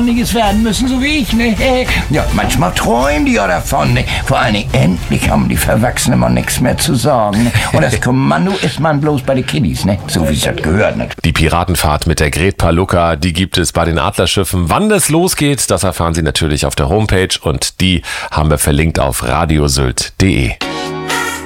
Selbstständiges werden müssen, so wie ich, ne? Ja, manchmal träumen die ja davon, ne? Vor allen Dingen, endlich haben die Verwachsenen mal nichts mehr zu sagen, ne? Und das Kommando ist man bloß bei den Kiddies, ne? So wie es halt gehört, ne? Die Piratenfahrt mit der Gret Palucca, die gibt es bei den Adlerschiffen. Wann das losgeht, das erfahren Sie natürlich auf der Homepage und die haben wir verlinkt auf radiosylt.de.